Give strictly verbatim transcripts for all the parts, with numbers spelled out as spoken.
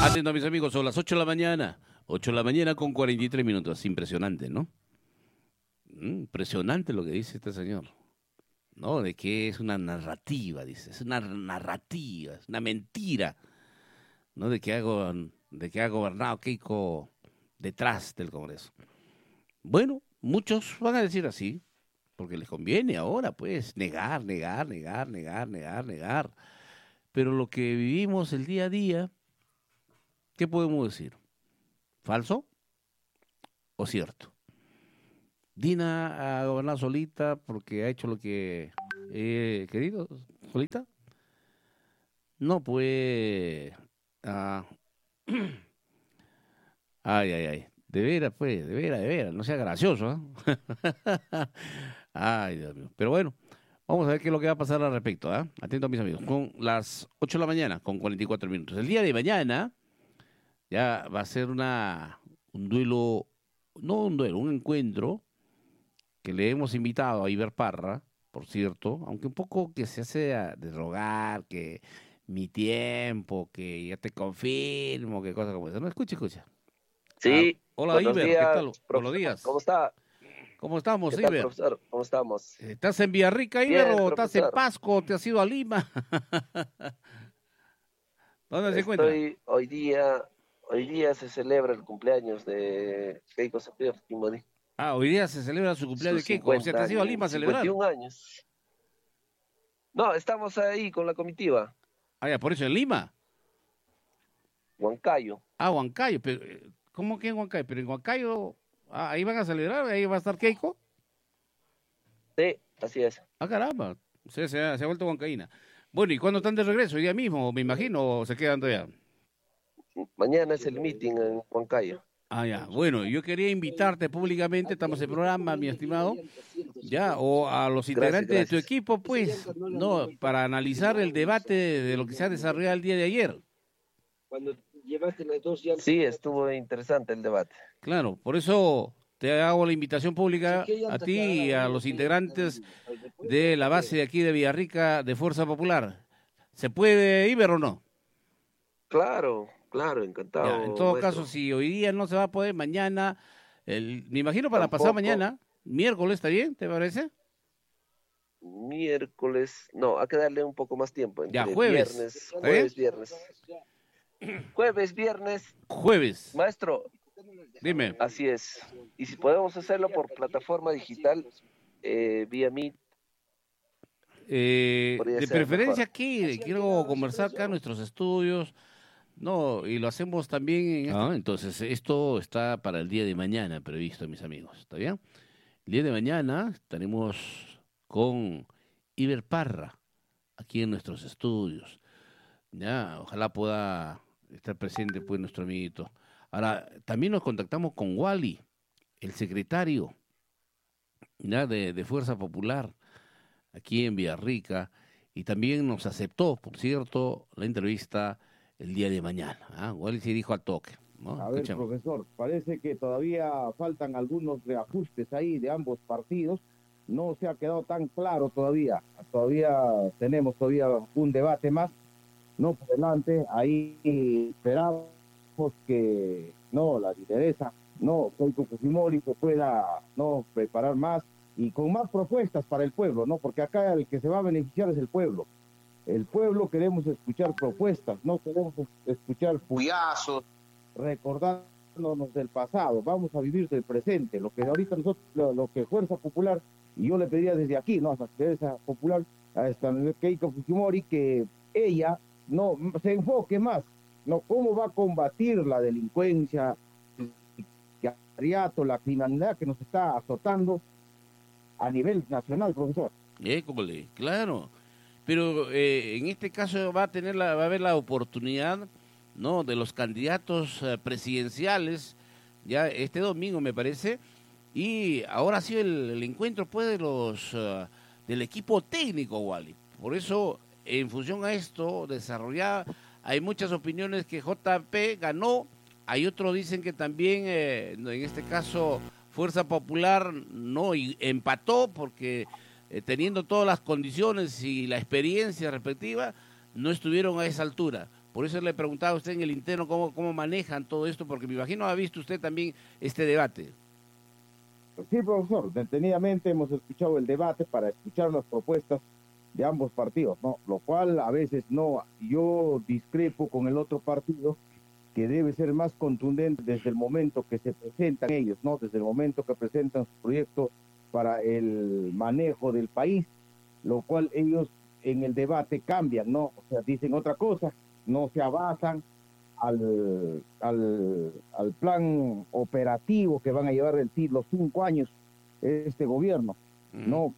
Atento a mis amigos, son las ocho de la mañana. ocho de la mañana con cuarenta y tres minutos. Impresionante, ¿no? Impresionante lo que dice este señor. ¿No? De que es una narrativa, dice. Es una narrativa, es una mentira. ¿No? De que ha, de que ha gobernado Keiko detrás del Congreso. Bueno, muchos van a decir así, porque les conviene ahora, pues, negar, negar, negar, negar, negar, negar. Pero lo que vivimos el día a día, ¿qué podemos decir? ¿Falso o cierto? Dina ha gobernado solita porque ha hecho lo que he querido, solita. No, pues... Ah, ay, ay, ay. De veras, pues, de veras, de veras. No sea gracioso, ¿eh? Ay, Dios mío. Pero bueno, vamos a ver qué es lo que va a pasar al respecto, ¿eh? Atento a mis amigos. Con las ocho de la mañana, con cuarenta y cuatro minutos. El día de mañana ya va a ser una un duelo, no un duelo, un encuentro que le hemos invitado a Iber Parra, por cierto, aunque un poco que se hace de rogar, que mi tiempo, que ya te confirmo, que cosas como eso. No, escucha, escucha. Sí, Ah, hola buenos Iber, días, ¿qué tal? Buenos profesor. días. ¿Cómo está? ¿Cómo estamos, ¿Qué tal, Iber? profesor? ¿Cómo estamos? ¿Estás en Villarrica, Iber, Bien, o estás en profesor. Pasco, o te has ido a Lima? ¿Dónde se encuentra? Estoy hoy día, hoy día se celebra el cumpleaños de Keiko Fujimori. Ah, hoy día se celebra su cumpleaños de Sus Keiko. O sea, ¿te has ido a cincuenta Lima a años, celebrar? cincuenta y un años. No, estamos ahí con la comitiva. Ah, ya, por eso en Lima. Huancayo. Ah, Huancayo. Pero, eh, ¿cómo que en Huancayo? Pero en Huancayo, ah, ahí van a celebrar, ahí va a estar Keiko. Sí, así es. Ah, caramba. O sea, se ha, se ha vuelto huancaína. Bueno, ¿y cuándo están de regreso? ¿Hoy día mismo, me imagino, o se quedan todavía? Mañana es el meeting en Huancayo. Ah, ya. Bueno, yo quería invitarte públicamente, estamos en programa, mi estimado, ya, o a los integrantes Gracias, de tu gracias. equipo, pues, no, para analizar el debate de lo que se ha desarrollado el día de ayer. Sí, estuvo interesante el debate. Claro, por eso te hago la invitación pública a ti y a los integrantes de la base de aquí de Villarrica de Fuerza Popular. ¿Se puede, Iber, o no? Claro, claro, encantado. Ya, en todo maestro. caso, si hoy día no se va a poder, mañana, el, me imagino para pasar Tampoco. mañana, miércoles, ¿está bien? ¿Te parece? Miércoles, no, hay que darle un poco más tiempo. Entre Ya, jueves. Viernes, ¿Está jueves, bien? viernes. Jueves, viernes. Jueves. Maestro, Dime. así es. Y si podemos hacerlo por plataforma digital, eh, vía Meet. Eh, Podría de ser preferencia mejor. aquí, quiero conversar acá en nuestros estudios, no, y lo hacemos también en... Ah, entonces, esto está para el día de mañana previsto, mis amigos, ¿está bien? El día de mañana estaremos con Iber Parra, aquí en nuestros estudios. Ya, ojalá pueda estar presente, pues, nuestro amiguito. Ahora, también nos contactamos con Wally, el secretario, ya, de, de Fuerza Popular, aquí en Villarrica, y también nos aceptó, por cierto, la entrevista el día de mañana. ¿Ah? Wally se dijo al toque, ¿no? A ver, Escuchemos. profesor, parece que todavía faltan algunos reajustes ahí de ambos partidos. No se ha quedado tan claro todavía. Todavía tenemos todavía un debate más. No por delante, ahí esperamos que no la lideresa, no Keiko Fujimori se pueda no preparar más y con más propuestas para el pueblo, no, porque acá el que se va a beneficiar es el pueblo. El pueblo queremos escuchar propuestas, no queremos escuchar puyazos, recordándonos del pasado. Vamos a vivir del presente, lo que ahorita nosotros, lo, lo que Fuerza Popular, y yo le pedía desde aquí, no, a Fuerza Popular, a esta Keiko Fujimori, que ella no se enfoque más, no, cómo va a combatir la delincuencia, la criminalidad que nos está azotando a nivel nacional, profesor. École, claro. Pero eh, en este caso va a tener la, va a haber la oportunidad, ¿no?, de los candidatos eh, presidenciales, ya este domingo me parece, y ahora ha sido el, el encuentro, pues, de los uh, del equipo técnico, Wally. Por eso, en función a esto, desarrollada, hay muchas opiniones que J P ganó, hay otros dicen que también, eh, en este caso, Fuerza Popular no y empató porque eh, teniendo todas las condiciones y la experiencia respectiva, no estuvieron a esa altura. Por eso le preguntaba a usted en el interno cómo, cómo manejan todo esto, porque me imagino ha visto usted también este debate. Sí, profesor, detenidamente hemos escuchado el debate para escuchar las propuestas de ambos partidos, ¿no? Lo cual a veces no, yo discrepo con el otro partido, que debe ser más contundente desde el momento que se presentan ellos, ¿no? Desde el momento que presentan su proyecto para el manejo del país, lo cual ellos en el debate cambian, ¿no? O sea, dicen otra cosa, no se abasan al, al, al plan operativo que van a llevar el, los cinco años este gobierno, mm. ¿no?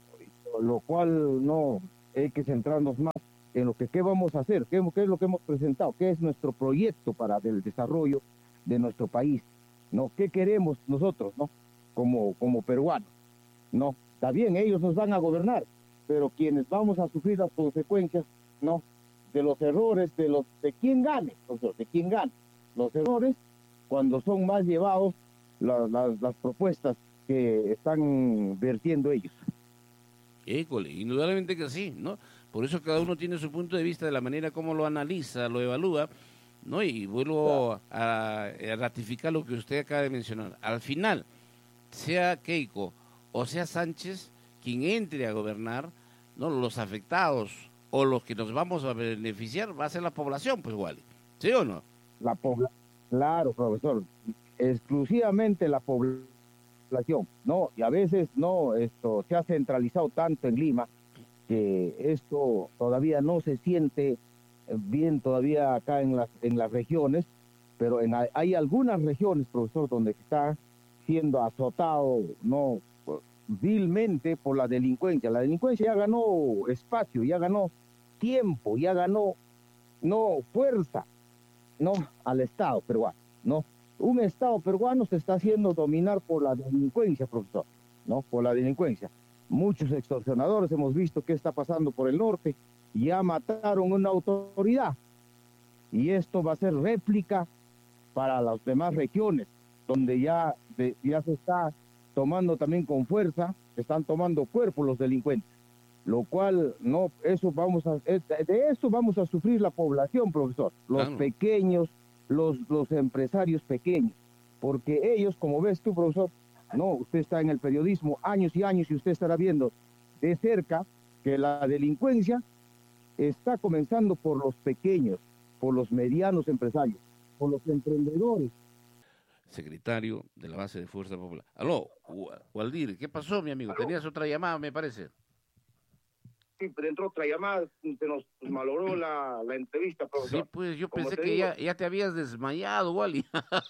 Lo cual no hay que centrarnos más en lo que qué vamos a hacer, qué, qué es lo que hemos presentado, qué es nuestro proyecto para el desarrollo de nuestro país, ¿no? ¿Qué queremos nosotros, ¿no? Como, como peruanos, ¿no? Está bien, ellos nos van a gobernar, pero quienes vamos a sufrir las consecuencias, ¿no? De los errores, de los de quién gane, de quién gane. Los errores, cuando son más llevados la, la, las propuestas que están vertiendo ellos. École, indudablemente que sí, ¿no? Por eso cada uno tiene su punto de vista de la manera como lo analiza, lo evalúa, ¿no? Y vuelvo a, a ratificar lo que usted acaba de mencionar. Al final, sea Keiko o sea Sánchez, quien entre a gobernar, ¿no? Los afectados o los que nos vamos a beneficiar va a ser la población, pues, Wally. ¿Sí o no? La población, claro, profesor. Exclusivamente la población. No, y a veces no, esto se ha centralizado tanto en Lima que esto todavía no se siente bien todavía acá en las, en las regiones, pero en, hay algunas regiones, profesor, donde está siendo azotado, no vilmente por la delincuencia. La delincuencia ya ganó espacio, ya ganó tiempo, ya ganó no fuerza, no al Estado peruano, no. Un Estado peruano se está haciendo dominar por la delincuencia, profesor, no, por la delincuencia. Muchos extorsionadores hemos visto qué está pasando por el norte, ya mataron una autoridad y esto va a ser réplica para las demás regiones, donde ya, de, ya se está tomando también con fuerza, están tomando cuerpo los delincuentes, lo cual no, eso vamos a, de eso vamos a sufrir la población, profesor, los claro. pequeños, los, los empresarios pequeños, porque ellos, como ves tú, profesor, no, usted está en el periodismo años y años y usted estará viendo de cerca que la delincuencia está comenzando por los pequeños, por los medianos empresarios, por los emprendedores. Secretario de la base de Fuerza Popular. Aló, Waldir, ¿qué pasó, mi amigo? Aló. Tenías otra llamada, me parece. Sí, pero entró otra llamada, se nos malogró la, la entrevista, profesor. Sí, pues yo Como pensé que ya, ya te habías desmayado, Wally.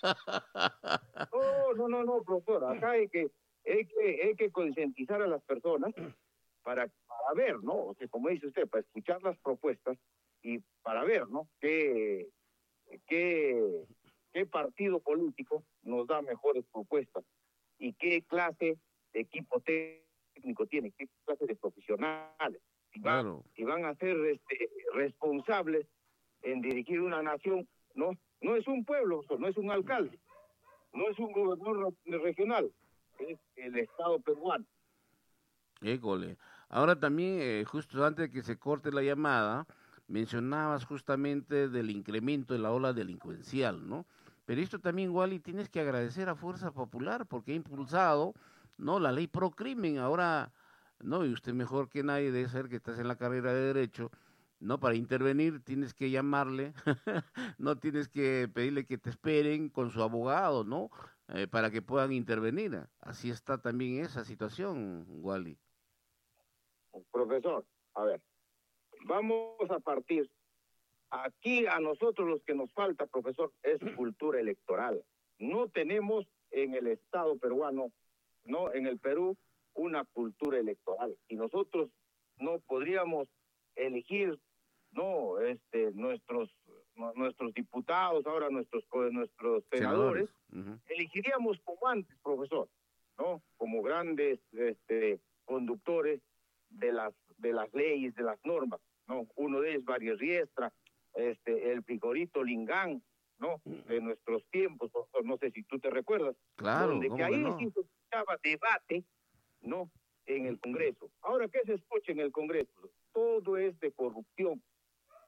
Oh, no, no, no, profesor, acá hay que, hay que, hay que concientizar a las personas para, para ver, ¿no? O sea, como dice usted, para escuchar las propuestas y para ver, ¿no? Qué, qué, qué partido político nos da mejores propuestas y qué clase de equipo técnico tiene, qué clase de profesionales. Si van, claro. si van a ser este, responsables en dirigir una nación, no, no es un pueblo, no es un alcalde, no es un gobernador regional, es el Estado peruano. École. Ahora también, eh, justo antes de que se corte la llamada, mencionabas justamente del incremento de la ola delincuencial, ¿no? Pero esto también, Wally, tienes que agradecer a Fuerza Popular porque ha impulsado, ¿no? La ley pro crimen. Ahora, no, y usted mejor que nadie debe saber que estás en la carrera de Derecho, ¿no? Para intervenir tienes que llamarle, no tienes que pedirle que te esperen con su abogado, ¿no? Eh, para que puedan intervenir. Así está también esa situación, Wally. Profesor, a ver, vamos a partir. Aquí a nosotros los que nos falta, profesor, es cultura electoral. No tenemos en el Estado peruano, no en el Perú, una cultura electoral. Y nosotros no podríamos elegir, no, este, nuestros, nuestros diputados, ahora nuestros, nuestros senadores, senadores. Uh-huh. Elegiríamos como antes, profesor, ¿no? Como grandes, este, conductores de las, de las leyes, de las normas, ¿no? Uno de ellos, Barrio Riestra, este, el Picorito Lingán, ¿no? De nuestros tiempos, no sé si tú te recuerdas. Claro, donde que ahí no? sí se escuchaba debate, ¿no? En el Congreso. Ahora, ¿qué se escucha en el Congreso? Todo es de corrupción,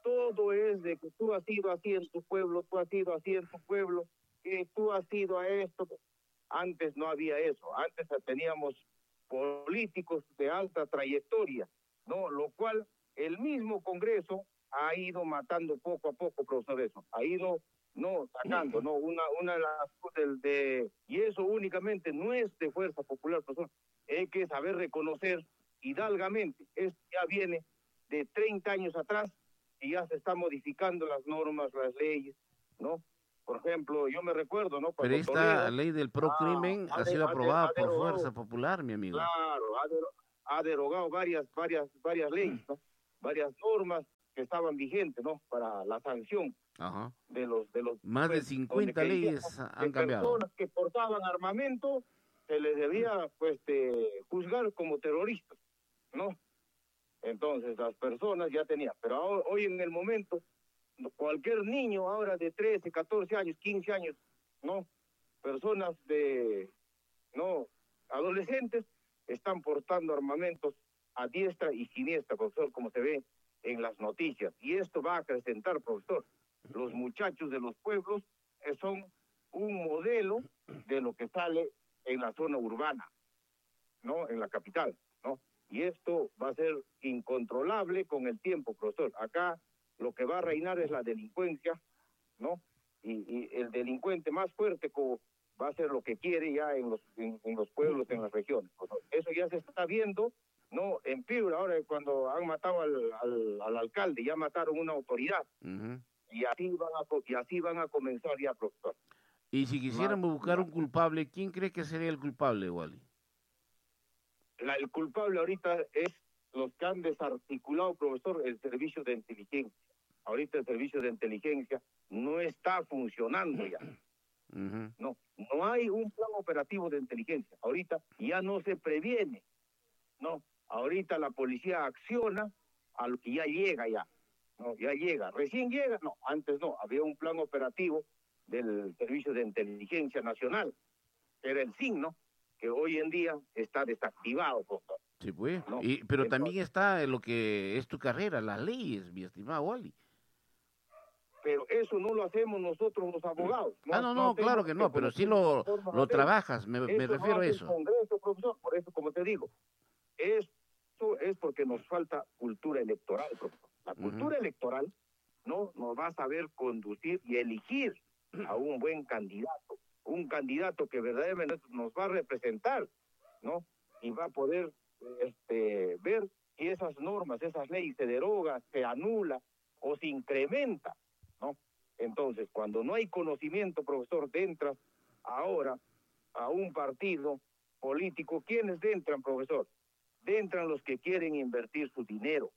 todo es de que tú has ido así en tu pueblo, tú has ido así en tu pueblo, que tú has ido a esto. Antes no había eso, antes teníamos políticos de alta trayectoria, ¿no? Lo cual el mismo Congreso ha ido matando poco a poco, profesor, eso, ha ido, no, sacando, ¿no? Una, una de las cosas de, y eso únicamente no es de Fuerza Popular, profesor, hay que saber reconocer hidalgamente, esto ya viene de treinta años atrás y ya se están modificando las normas, las leyes, ¿no? Por ejemplo, yo me recuerdo, ¿no? Pero esta Toledo, ley del procrimen ah, ha sido ha aprobada por derogado, Fuerza Popular, mi amigo. Claro, ha, derogado, ha derogado varias, varias, varias leyes, ¿no? Varias normas que estaban vigentes, ¿no? Para la sanción. Ajá. de los de los más de cincuenta leyes han cambiado. Personas que portaban armamento se les debía pues de juzgar como terroristas, ¿no? Entonces las personas ya tenían, pero ahora, hoy en el momento cualquier niño ahora de trece, catorce años, quince años, ¿no? Personas de, no, adolescentes están portando armamentos a diestra y siniestra, profesor, como se ve en las noticias. Y esto va a acrecentar, profesor. Los muchachos de los pueblos son un modelo de lo que sale en la zona urbana, ¿no? En la capital, ¿no? Y esto va a ser incontrolable con el tiempo, profesor. Acá lo que va a reinar es la delincuencia, ¿no? Y, y el delincuente más fuerte como va a ser lo que quiere ya en los en, en los pueblos, en las regiones. Eso ya se está viendo, ¿no? En Piura, ahora cuando han matado al, al, al alcalde, ya mataron una autoridad. Uh-huh. Y así van a y así van a comenzar ya, profesor. Y si quisiéramos más, buscar más. un culpable, ¿quién cree que sería el culpable, Wally? La, el culpable ahorita es los que han desarticulado, profesor, el servicio de inteligencia. Ahorita el servicio de inteligencia no está funcionando ya. Uh-huh. No, no hay un plan operativo de inteligencia. Ahorita ya no se previene. No, ahorita la policía acciona a lo que ya llega ya. No, ya llega. Recién llega, no, antes no. Había un plan operativo del Servicio de Inteligencia Nacional, que era el S I N, ¿no? Que hoy en día está desactivado, profesor. Sí, pues. ¿No? Y, pero Entonces, también está en lo que es tu carrera, las leyes, mi estimado Wally. Pero eso no lo hacemos nosotros los abogados. No, ah, no, no, no claro que no, pero sí lo, lo trabajas, me, me refiero a eso. Congreso, profesor, por eso, como te digo, eso es porque nos falta cultura electoral, profesor. La cultura uh-huh. electoral no nos va a saber conducir y elegir a un buen candidato, un candidato que verdaderamente nos va a representar, ¿no? Y va a poder este, ver si esas normas, esas leyes se derogan, se anula o se incrementa, ¿no? Entonces, cuando no hay conocimiento, profesor, entras ahora a un partido político. ¿Quiénes entran, profesor? Entran los que quieren invertir su dinero.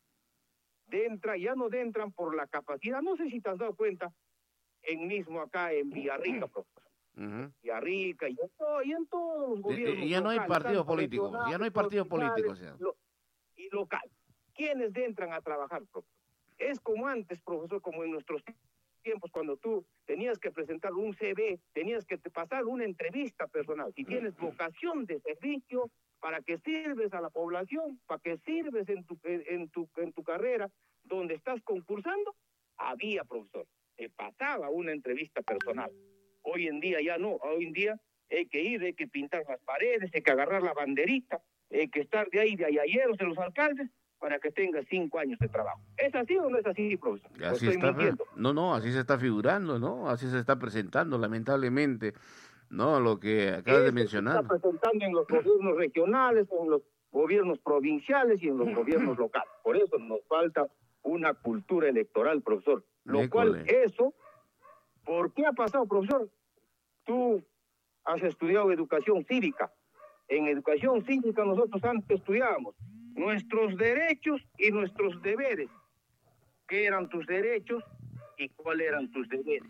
Entra, ya no entran por la capacidad. No sé si te has dado cuenta, en mismo acá en Villarrica, profesor. Uh-huh. Villarrica y, y en todos los gobiernos. Y ya no hay partidos políticos, ya no hay partidos políticos. Ya. Lo, y local. ¿Quiénes entran a trabajar, profesor? Es como antes, profesor, como en nuestros tiempos, cuando tú tenías que presentar un C V, tenías que pasar una entrevista personal. Si tienes vocación de servicio, para que sirves a la población, para que sirves en tu, en tu, en tu carrera, donde estás concursando, había, profesor, se pasaba una entrevista personal. Hoy en día ya no, hoy en día hay que ir, hay que pintar las paredes, hay que agarrar la banderita, hay que estar de ahí de ayayeros de los alcaldes para que tenga cinco años de trabajo. ¿Es así o no es así, profesor? Así está, no, no, así se está figurando, ¿no? Así se está presentando, lamentablemente. No, lo que acabas de mencionar. Se está presentando en los gobiernos regionales, en los gobiernos provinciales y en los gobiernos locales. Por eso nos falta una cultura electoral, profesor. Lo École. cual, eso, ¿por qué ha pasado, profesor? Tú has estudiado educación cívica. En educación cívica nosotros antes estudiábamos nuestros derechos y nuestros deberes. ¿Qué eran tus derechos y cuáles eran tus deberes?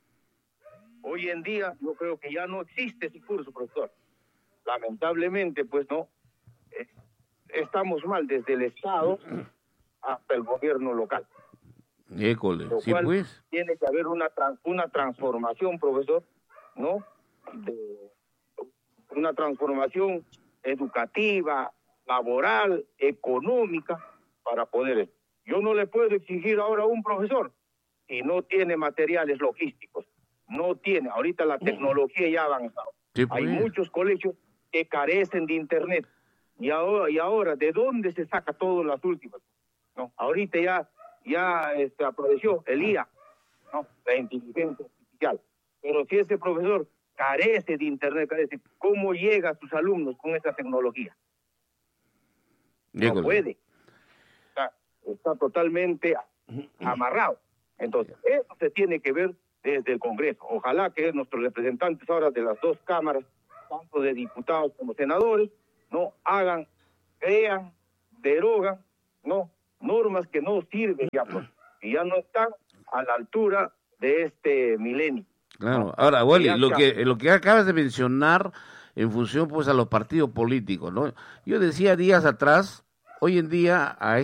Hoy en día yo creo que ya no existe ese curso, profesor. Lamentablemente, pues no, eh, estamos mal desde el Estado hasta el gobierno local. École, Lo sí, cual pues. Tiene que haber una, una transformación, profesor, ¿no? De, una transformación educativa, laboral, económica, para poder... Yo no le puedo exigir ahora a un profesor si no tiene materiales logísticos, no tiene, ahorita la tecnología ya ha avanzado. Sí, pues. Hay muchos colegios que carecen de internet. Y ahora, y ahora ¿de dónde se saca todas las últimas? No, ahorita ya, ya este, apareció el I A, ¿no? La inteligencia artificial. Pero si ese profesor carece de internet, carece, ¿cómo llega a sus alumnos con esa tecnología? No puede. Está, está totalmente amarrado. Entonces, eso se tiene que ver desde el Congreso. Ojalá que nuestros representantes ahora de las dos cámaras, tanto de diputados como senadores, no hagan, crean, derogan, no, normas que no sirven ya, pues, y ya no están a la altura de este milenio. Claro, ahora, Wally, lo que, lo que acabas de mencionar en función pues a los partidos políticos, ¿no? Yo decía días atrás, hoy en día a